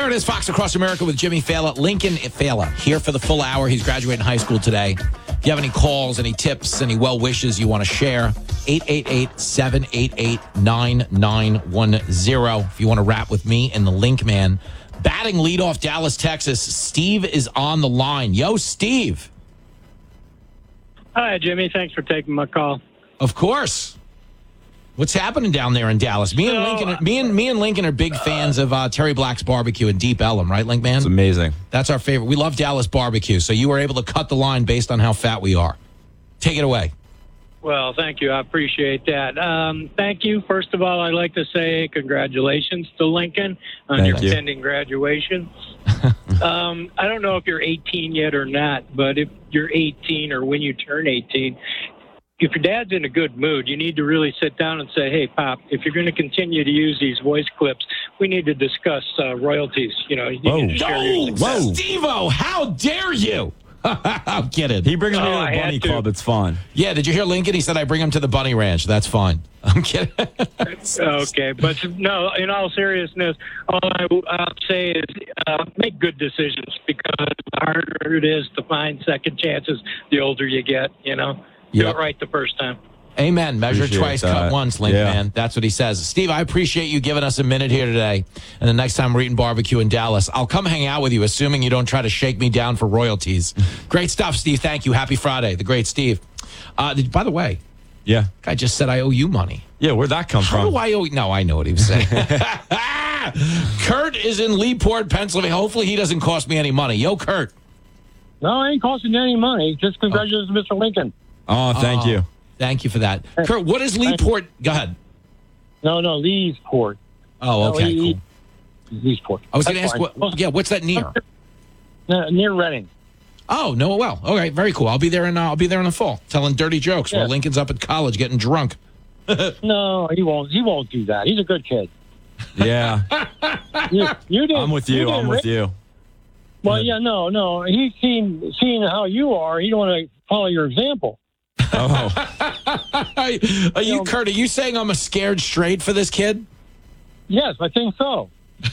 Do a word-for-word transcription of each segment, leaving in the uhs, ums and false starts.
There it is, Fox Across America with Jimmy Fallon. Lincoln Fallon here for the full hour. He's graduating high school today. If you have any calls, any tips, any well wishes you want to share, eight eight eight, seven eight eight, nine nine one zero. If you want to rap with me and the Link Man. Batting leadoff Dallas, Texas. Steve is on the line. Yo, Steve. Hi, Jimmy. Thanks for taking my call. Of course. What's happening down there in Dallas? Me and So, Lincoln, are, me and me and Lincoln are big fans of uh, Terry Black's Barbecue in Deep Ellum, right, Link Man? It's amazing. That's our favorite. We love Dallas barbecue. So you were able to cut the line based on how fat we are. Take it away. Well, thank you. I appreciate that. Um, thank you. First of all, I'd like to say congratulations to Lincoln on Thank your you. pending graduation. um, I don't know if you're eighteen yet or not, but if you're eighteen or when you turn eighteen, if your dad's in a good mood, you need to really sit down and say, hey, Pop, if you're going to continue to use these voice clips, we need to discuss uh, royalties. You know, you Whoa. need to share your Oh, success. Whoa. Steve-O, how dare you? I'm kidding. He brings me Oh, to I the had bunny to. club. It's fun. Yeah, did you hear Lincoln? He said I bring him to the Bunny Ranch. That's fine. I'm kidding. Okay, but no, in all seriousness, all I will say is uh, make good decisions, because the harder it is to find second chances the older you get, you know. Do Yep. it right the first time. Amen. Measure Appreciate twice, cut that. once, Link Yeah. Man. That's what he says. Steve, I appreciate you giving us a minute here today. And the next time we're eating barbecue in Dallas, I'll come hang out with you, assuming you don't try to shake me down for royalties. Great stuff, Steve. Thank you. Happy Friday. The great Steve. Uh, did, by the way, Yeah. guy just said I owe you money. Yeah, where'd that come How from? do I owe? No, I know what he was saying. Kurt is in Leeport, Pennsylvania. Hopefully he doesn't cost me any money. Yo, Kurt. No, I ain't costing you any money. Just congratulations, Mister Lincoln. Oh, thank Oh, you. Thank you for that. Kurt, what is Leeport? Go ahead. No, no, Leesport. Oh, okay, No, he- cool. Leesport. I was going to That's ask, fine. what, yeah, what's that near? Uh, near Reading. Oh, no, well, all right, very cool. I'll be there in uh, I'll be there in the fall, telling dirty jokes Yeah. while Lincoln's up at college getting drunk. No, he won't. He won't do that. He's a good kid. Yeah. You, you didn't. I'm with you. didn't I'm with re- you. Well, yeah, no, no. He's seen seen how you are. He don't want to follow your example. Oh, are you, know- Kurt, are you saying I'm a scared straight for this kid? Yes, I think so.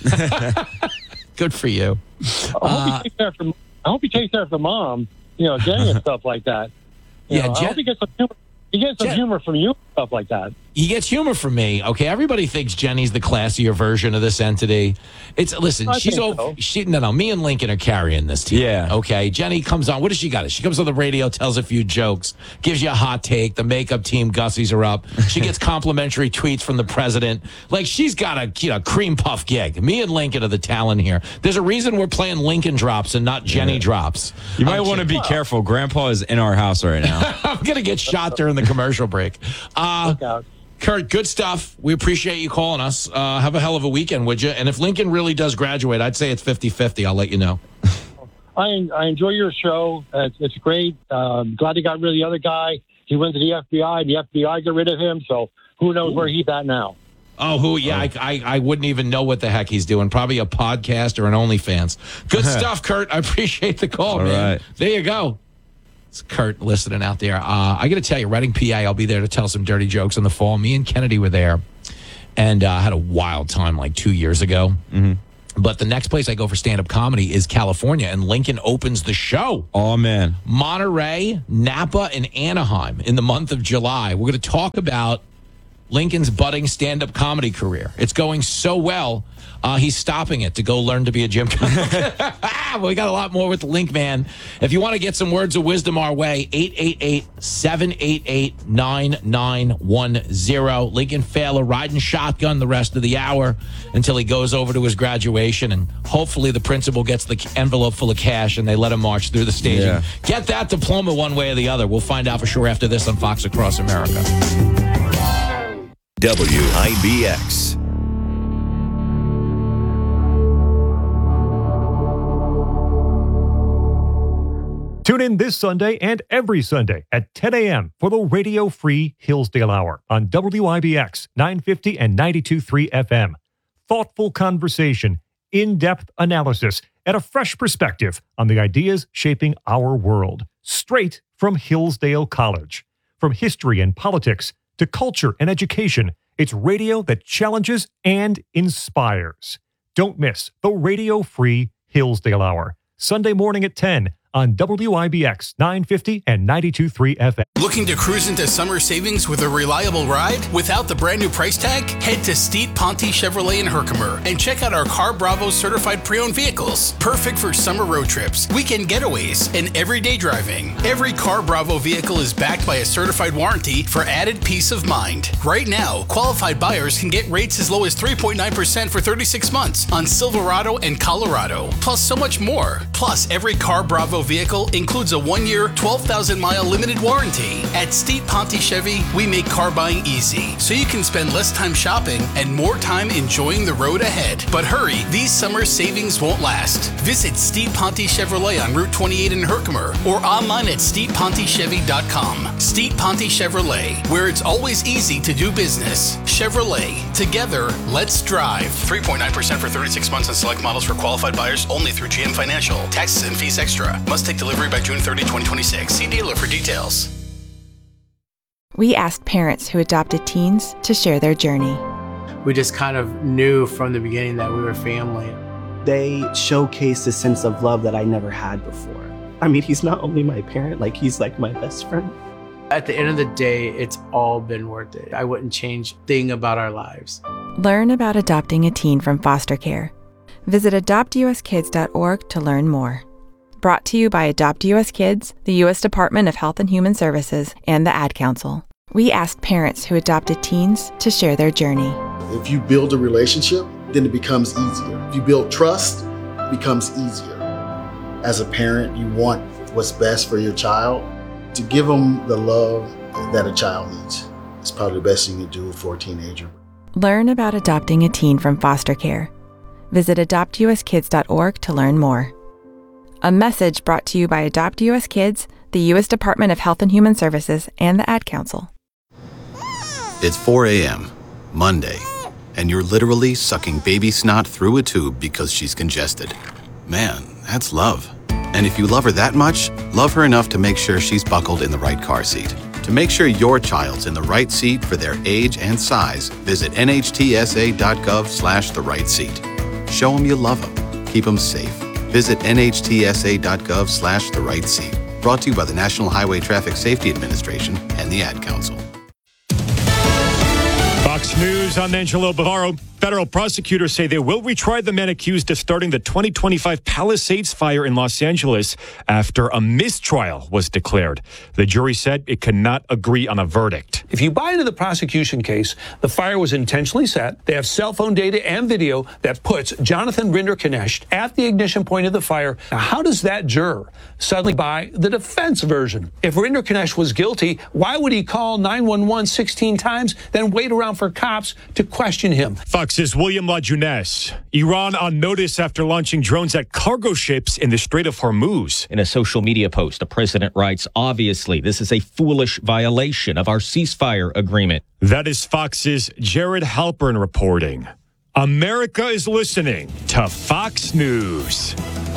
Good for you. I hope Uh, he takes after. I hope he takes after mom. You know, Jenny and stuff like that. You Yeah, know, I Jen- hope he gets some humor. He gets some Jen- humor from you and stuff like that. He gets humor from me. Okay, everybody thinks Jenny's the classier version of this entity. It's listen, I she's think over. so. She no, no. Me and Lincoln are carrying this team. Yeah. Okay. Jenny comes on. What does she got? She comes on the radio, tells a few jokes, gives you a hot take. The makeup team gussies her up. She gets complimentary tweets from the president. Like she's got a you know cream puff gig. Me and Lincoln are the talent here. There's a reason we're playing Lincoln drops and not Jenny drops. you might I'm want to kidding. be careful. Grandpa is in our house right now. I'm gonna get shot during the commercial break. Uh, Look out. Kurt, good stuff. We appreciate you calling us. Uh, have a hell of a weekend, would you? And if Lincoln really does graduate, I'd say it's fifty-fifty. I'll let you know. I I enjoy your show. Uh, it's, it's great. Um, glad they got rid of the other guy. He went to the F B I. The F B I got rid of him. So who knows where he's at now? Oh, who? Yeah, I, I, I wouldn't even know what the heck he's doing. Probably a podcast or an OnlyFans. Good stuff, Kurt. I appreciate the call, All man. right. There you go. It's Kurt listening out there. Uh, I got to tell you, Reading, P A, I'll be there to tell some dirty jokes in the fall. Me and Kennedy were there and uh, had a wild time like two years ago. Mm-hmm. But the next place I go for stand-up comedy is California, and Lincoln opens the show. Oh, man. Monterey, Napa, and Anaheim in the month of July. We're going to talk about Lincoln's budding stand-up comedy career. It's going so well, uh, he's stopping it to go learn to be a gym coach. We got a lot more with the Link Man. If you want to get some words of wisdom our way, eight eight eight, seven eight eight, nine nine one zero. Lincoln Failer riding shotgun the rest of the hour until he goes over to his graduation, and hopefully the principal gets the envelope full of cash and they let him march through the staging. Yeah. Get that diploma one way or the other. We'll find out for sure after this on Fox Across America. W I B X. Tune in this Sunday and every Sunday at ten a.m. for the radio-free Hillsdale Hour on W I B X nine fifty and ninety-two point three F M. Thoughtful conversation, in-depth analysis, and a fresh perspective on the ideas shaping our world. Straight from Hillsdale College. From history and politics to culture and education, it's radio that challenges and inspires. Don't miss the radio-free Hillsdale Hour, Sunday morning at ten on W I B X nine fifty and ninety-two point three F M. Looking to cruise into summer savings with a reliable ride without the brand new price tag? Head to Steet Ponte Chevrolet in Herkimer and check out our Car Bravo certified pre-owned vehicles. Perfect for summer road trips, weekend getaways, and everyday driving. Every Car Bravo vehicle is backed by a certified warranty for added peace of mind. Right now, qualified buyers can get rates as low as three point nine percent for thirty-six months on Silverado and Colorado, plus so much more. Plus, every Car Bravo vehicle includes a one-year, twelve thousand mile limited warranty. At Steet Ponte Chevy, we make car buying easy, so you can spend less time shopping and more time enjoying the road ahead. But hurry, these summer savings won't last. Visit Steet Ponte Chevrolet on Route twenty-eight in Herkimer or online at steet ponte chevy dot com. Steet Ponte Chevrolet, where it's always easy to do business. Chevrolet, together, let's drive. three point nine percent for thirty-six months on select models for qualified buyers only through G M Financial. Taxes and fees extra. Must take delivery by June thirtieth, twenty twenty-six. See dealer for details. We asked parents who adopted teens to share their journey. We just kind of knew from the beginning that we were family. They showcased a sense of love that I never had before. I mean, he's not only my parent, like he's like my best friend. At the end of the day, it's all been worth it. I wouldn't change a thing about our lives. Learn about adopting a teen from foster care. Visit adopt u s kids dot org to learn more. Brought to you by Adopt U S Kids, the U S Department of Health and Human Services, and the Ad Council. We asked parents who adopted teens to share their journey. If you build a relationship, then it becomes easier. If you build trust, it becomes easier. As a parent, you want what's best for your child. To give them the love that a child needs is probably the best thing you do for a teenager. Learn about adopting a teen from foster care. Visit adopt u s kids dot org to learn more. A message brought to you by Adopt U S Kids, the U S Department of Health and Human Services, and the Ad Council. It's four a.m., Monday, and you're literally sucking baby snot through a tube because she's congested. Man, that's love. And if you love her that much, love her enough to make sure she's buckled in the right car seat. To make sure your child's in the right seat for their age and size, visit N H T S A dot gov slash the right seat. Show them you love them. Keep them safe. Visit N H T S A dot gov slash the right seat. Brought to you by the National Highway Traffic Safety Administration and the Ad Council. Fox News, I'm Angelo Bavaro. Federal prosecutors say they will retry the men accused of starting the twenty twenty-five Palisades fire in Los Angeles after a mistrial was declared. The jury said it could not agree on a verdict. If you buy into the prosecution case, the fire was intentionally set. They have cell phone data and video that puts Jonathan Rinder-Knecht at the ignition point of the fire. Now, how does that juror suddenly buy the defense version? If Rinder-Knecht was guilty, why would he call nine one one sixteen times, then wait around for cops to question him? Fox's William LaJeunesse. Iran on notice after launching drones at cargo ships in the Strait of Hormuz. In a social media post, the president writes, obviously, this is a foolish violation of our ceasefire agreement. That is Fox's Jared Halpern reporting. America is listening to Fox News.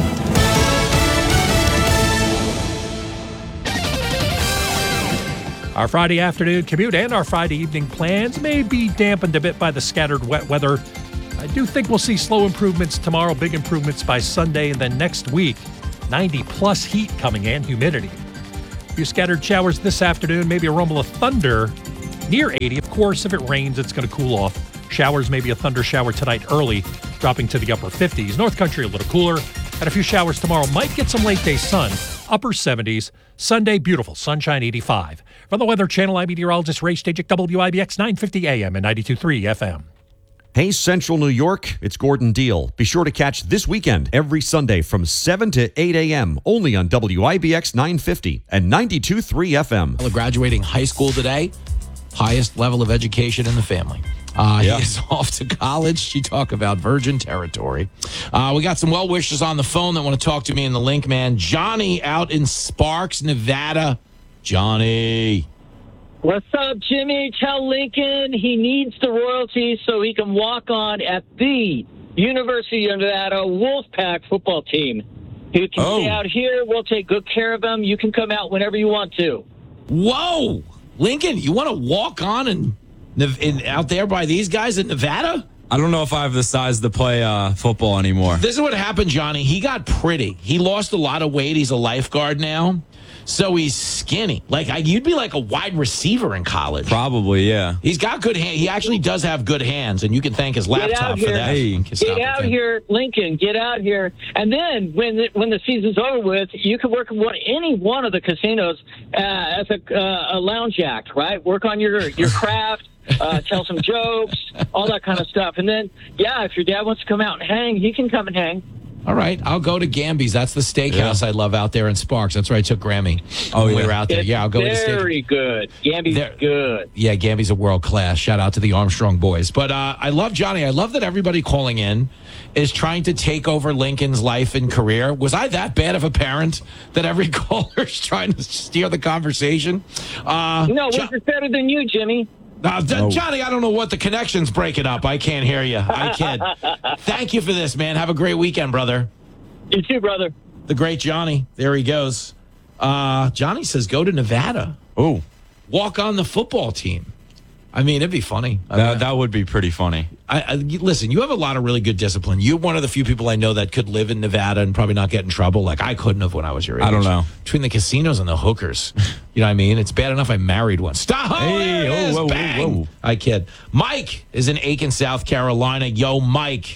Our Friday afternoon commute and our Friday evening plans may be dampened a bit by the scattered wet weather. I do think we'll see slow improvements tomorrow, big improvements by Sunday, and then next week, ninety plus heat coming in, humidity. A few scattered showers this afternoon, maybe a rumble of thunder near eighty. Of course, if it rains, it's going to cool off. Showers, maybe a thunder shower tonight early, dropping to the upper fifties. North Country a little cooler, and a few showers tomorrow. Might get some late day sun, upper seventies. Sunday, beautiful, sunshine eighty-five. From the Weather Channel, I'm meteorologist Ray Stajic, W I B X nine fifty A M and ninety-two point three F M. Hey, Central New York, it's Gordon Deal. Be sure to catch This Weekend every Sunday from seven to eight a.m. only on W I B X nine fifty and ninety-two point three F M. Graduating high school today, highest level of education in the family. Uh, yeah. He is off to college. You talk about virgin territory. Uh, we got some well wishers on the phone that want to talk to me in the link, man. Johnny out in Sparks, Nevada. Johnny. What's up, Jimmy? Tell Lincoln he needs the royalties so he can walk on at the University of Nevada Wolfpack football team. You can oh. stay out here. We'll take good care of him. You can come out whenever you want to. Whoa. Lincoln, you want to walk on and in, out there by these guys in Nevada? I don't know if I have the size to play uh, football anymore. This is what happened, Johnny. He got pretty. He lost a lot of weight. He's a lifeguard now. So he's skinny. Like I, you'd be like a wide receiver in college. Probably, yeah. He's got good hands. He actually does have good hands, and you can thank his Get out laptop here. for that. Hey. Get out here, Lincoln. Get out here. And then when the, when the season's over with, you can work at one, any one of the casinos uh, as a, uh, a lounge act, right? Work on your, your craft, uh, tell some jokes, all that kind of stuff. And then, yeah, if your dad wants to come out and hang, he can come and hang. All right, I'll go to Gamby's. That's the steakhouse Yeah. I love out there in Sparks. That's where I took Grammy. Oh, when we yeah. were out there. It's Yeah, I'll go to the steak. very good. Gamby's There- good. Yeah, Gamby's a world class. Shout out to the Armstrong boys. But uh, I love Johnny. I love that everybody calling in is trying to take over Lincoln's life and career. Was I that bad of a parent that every caller's trying to steer the conversation? Uh, No, Jo- we're better than you, Jimmy. uh, D- Johnny, I don't know what the connection's breaking up. I can't hear you. I kid. Thank you for this, man. Have a great weekend, brother. You too, brother. The great Johnny. There he goes. Uh, Johnny says, go to Nevada. Oh, Walk on the football team. I mean, it'd be funny. I mean, that, that would be pretty funny. I, I, you- listen, you have a lot of really good discipline. You're one of the few people I know that could live in Nevada and probably not get in trouble. Like I couldn't have when I was your age. I don't know. Between the casinos and the hookers. You know what I mean? It's bad enough I married one. Stop! Oh, Hey, there it oh, is. whoa, whoa, Bang! whoa. I kid. Mike is in Aiken, South Carolina. Yo, Mike.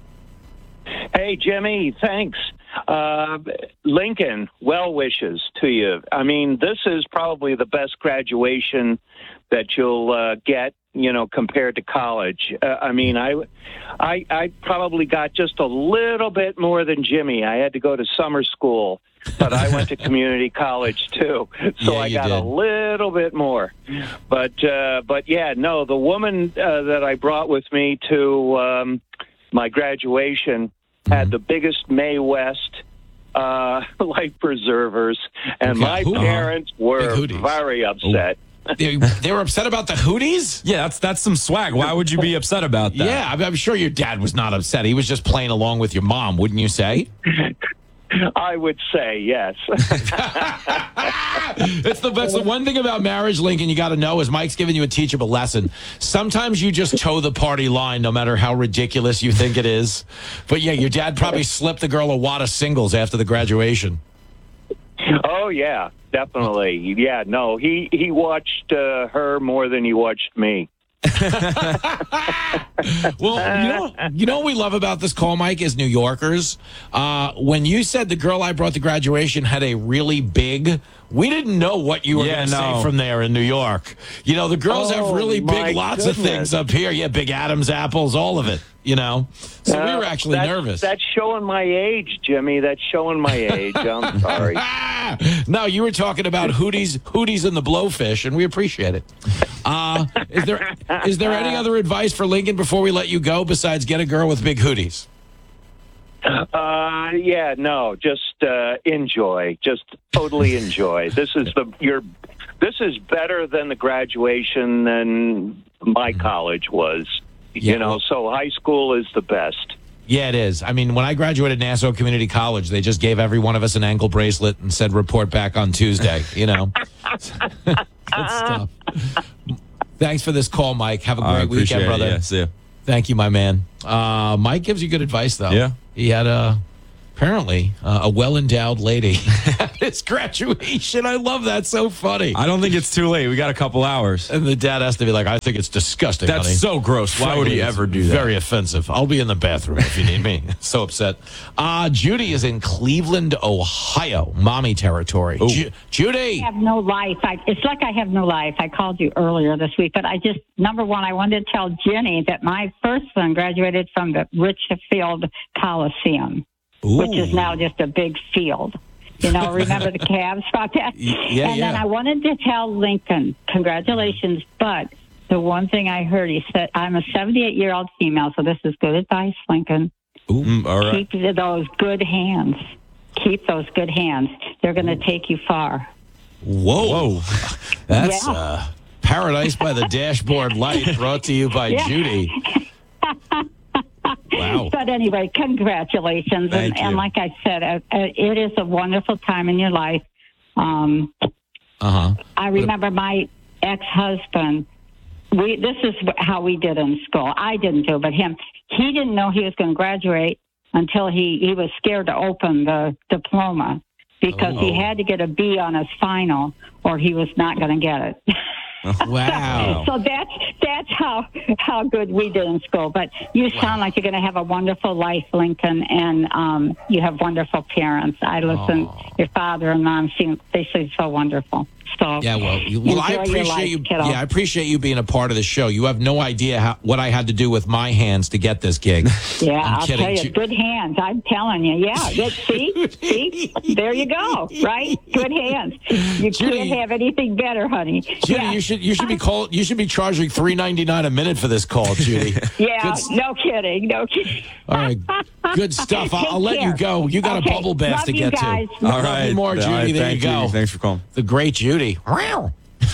Hey, Jimmy, thanks. Uh, Lincoln, well wishes to you. I mean, this is probably the best graduation that you'll uh, get, you know, compared to college. Uh, I mean, I, I, I probably got just a little bit more than Jimmy. I had to go to summer school, but I went to community college too, so Yeah, I you got did. a little bit more. But, uh, but yeah, no, the woman uh, that I brought with me to um, my graduation had the biggest Mae West uh, life preservers, and Okay. my Who- parents Big were hooties. very upset. They, they were upset about the Hooties? Yeah, that's that's some swag. Why would you be upset about that? Yeah, I'm, I'm sure your dad was not upset. He was just playing along with your mom, wouldn't you say? I would say yes. It's the best. The one thing about marriage, Lincoln, you got to know is Mike's giving you a teachable lesson. Sometimes you just toe the party line, no matter how ridiculous you think it is. But yeah, your dad probably slipped the girl a wad of singles after the graduation. Oh yeah, definitely. Yeah, no, he he watched uh, her more than he watched me. Well, you know, you know what we love about this call, Mike, is New Yorkers. Uh, when you said the girl I brought to graduation had a really big, we didn't know what you were Yeah, going to no. say from there in New York. You know, the girls have Oh, really my big, lots of goodness. things up here. Yeah, big Adam's apples, all of it. You know, so we Uh, were actually that's, nervous. That's showing my age, Jimmy. That's showing my age. I'm sorry. No, you were talking about Hooties, Hooties and the Blowfish, and we appreciate it. Uh, is there is there any other advice for Lincoln before we let you go besides get a girl with big Hooties? Uh, yeah, no, just uh, enjoy. Just totally enjoy. This is the your. This is better than the graduation than my college was. Yeah, you know, well- so high school is the best. Yeah, it is. I mean, when I graduated Nassau Community College, they just gave every one of us an ankle bracelet and said, report back on Tuesday, you know. Good stuff. Thanks for this call, Mike. Have a I great appreciate weekend, it. brother. Yeah, see ya. Thank you, my man. Uh, Mike gives you good advice, though. Yeah. He had a, apparently, uh, a well-endowed lady at his graduation. I love that. So funny. I don't think it's too late. We got a couple hours. And the dad has to be like, I think it's disgusting, That's honey. so gross. Why would he Frankly, ever it's do that? Very offensive. I'll be in the bathroom if you need me. So upset. Uh, Judy is in Cleveland, Ohio, mommy territory. Ju- Judy. I have no life. I, it's like I have no life. I called you earlier this week, but I just, number one, I wanted to tell Jenny that my first son graduated from the Richfield Coliseum, Ooh. which is now just a big field. You know, remember the Cavs about that? yeah, and yeah. then I wanted to tell Lincoln, congratulations, but the one thing I heard, he said, I'm a seventy-eight-year-old female, so this is good advice, Lincoln. Mm, all right. Keep those good hands. Keep those good hands. They're going to take you far. Whoa. That's Yeah. uh, Paradise by the Dashboard Light, brought to you by Yeah. Judy. Wow. But anyway, congratulations. Thank and, and you. like I said, uh, uh, it is a wonderful time in your life. Um, Uh-huh. I remember my ex-husband we this is how we did in school. I didn't do, but him. He didn't know he was going to graduate until he, he was scared to open the diploma because oh. he had to get a B on his final or he was not going to get it. Wow. So that's that's how how good we did in school. But you wow. sound like you're going to have a wonderful life, Lincoln, and um, you have wonderful parents. I listen. Oh. Your father and mom seem they seem so wonderful. So yeah, well, you, well, I appreciate life, you. Kiddo. Yeah, I appreciate you being a part of the show. You have no idea how, what I had to do with my hands to get this gig. Yeah, I'm I'll kidding. tell you, good hands. I'm telling you. Yeah, yeah see, see, there you go. Right, good hands. You Judy, can't have anything better, honey. Judy, yeah. you should you should be call, You should be charging three ninety-nine a minute for this call, Judy. Yeah, good, no kidding, no kidding. All right, good stuff. I'll, I'll let you go. You got okay. a bubble bath Love to get guys. to. All Love right, you more, Judy. Right, there you go. You. Thanks for calling. The great Judy. Wow.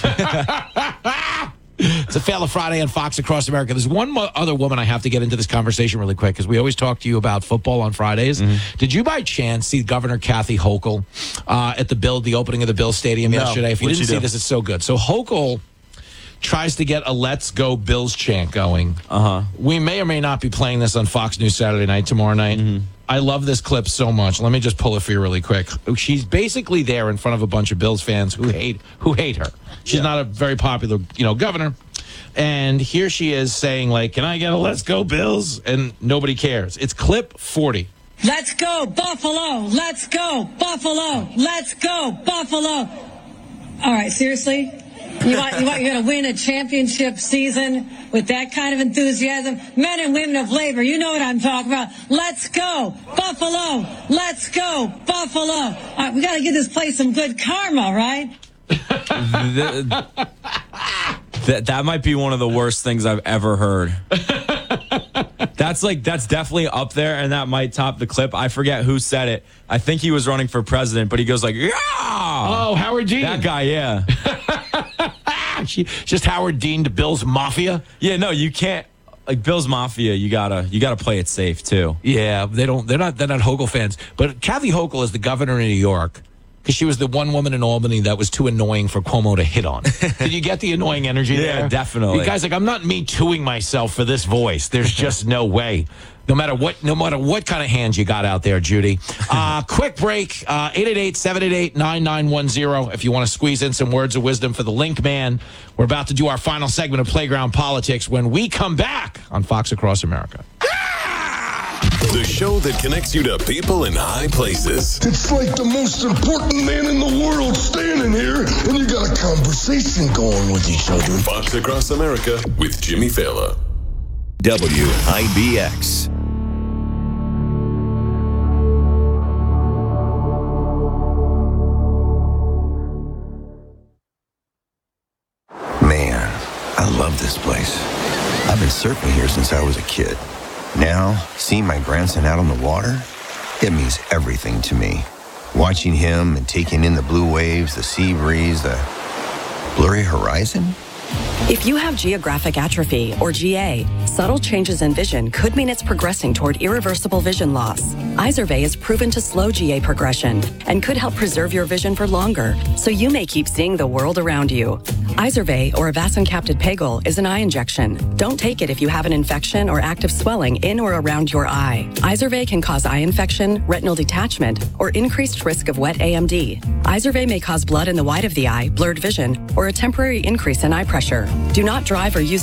It's a Fail of Friday on Fox Across America. There's one mo- other woman I have to get into this conversation really quick because we always talk to you about football on Fridays. Mm-hmm. Did you by chance see Governor Kathy Hochul uh, at the Bill, the opening of the Bill Stadium no. yesterday? If you What'd didn't see do? this, it's so good. So Hochul tries to get a Let's Go Bills chant going. Uh-huh. We may or may not be playing this on Fox News Saturday night, tomorrow night. Mm-hmm. I love this clip so much. Let me just pull it for you really quick. She's basically there in front of a bunch of Bills fans who hate who hate her. She's yeah. not a very popular, you know, governor. And here she is saying, like, can I get a Let's Go Bills? And nobody cares. It's clip forty. Let's go, Buffalo. Let's go, Buffalo. Let's go, Buffalo. All right, seriously? You want, you want, you're going to win a championship season with that kind of enthusiasm? Men and women of labor, you know what I'm talking about. Let's go, Buffalo. Let's go, Buffalo. All right, we got to give this place some good karma, right? the, that, that might be one of the worst things I've ever heard. That's like, that's definitely up there, and that might top the clip. I forget who said it. I think he was running for president, but he goes like, yeah! Oh, Howard Dean. That guy, yeah. She, just Howard Dean to Bill's Mafia? Yeah, no, you can't. Like Bill's Mafia, you gotta you gotta play it safe too. Yeah, they don't. They're not. They're not Hochul fans. But Kathy Hochul is the governor of New York because she was the one woman in Albany that was too annoying for Cuomo to hit on. Did you get the annoying energy yeah, there? Definitely. You guys, like, I'm not me tooing myself for this voice. There's just no way. No matter what, no matter what kind of hands you got out there, Judy. Uh, quick break. Uh, eight eight eight, seven eight eight, nine nine one zero. If you want to squeeze in some words of wisdom for the Link Man, we're about to do our final segment of Playground Politics when we come back on Fox Across America. The show that connects you to people in high places. It's like the most important man in the world standing here, and you got a conversation going with each other. Fox Across America with Jimmy Fallon. W I B X. Man, I love this place. I've been surfing here since I was a kid. Now, seeing my grandson out on the water, it means everything to me. Watching him and taking in the blue waves, the sea breeze, the blurry horizon. If you have geographic atrophy, or G A, subtle changes in vision could mean it's progressing toward irreversible vision loss. Izervay is proven to slow G A progression and could help preserve your vision for longer, so you may keep seeing the world around you. Izervay, or avacincaptad pegol, is an eye injection. Don't take it if you have an infection or active swelling in or around your eye. Izervay can cause eye infection, retinal detachment, or increased risk of wet A M D. Izervay may cause blood in the white of the eye, blurred vision, or a temporary increase in eye pressure. Do not drive or use